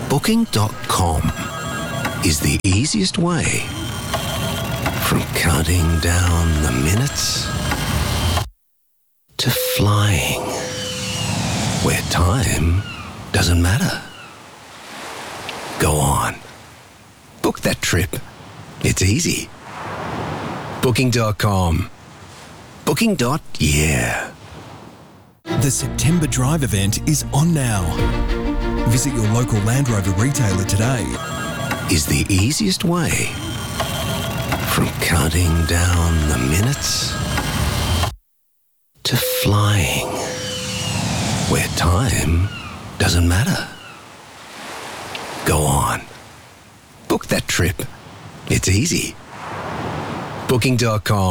Booking.com is the easiest way. From counting down the minutes to flying where time doesn't matter. Go on. Book that trip. It's easy. Booking.com. Booking.yeah. The September Drive event is on now. Visit your local Land Rover retailer today. Is the easiest way. From counting down the minutes to flying where time doesn't matter. Go on. Book that trip. It's easy. Booking.com.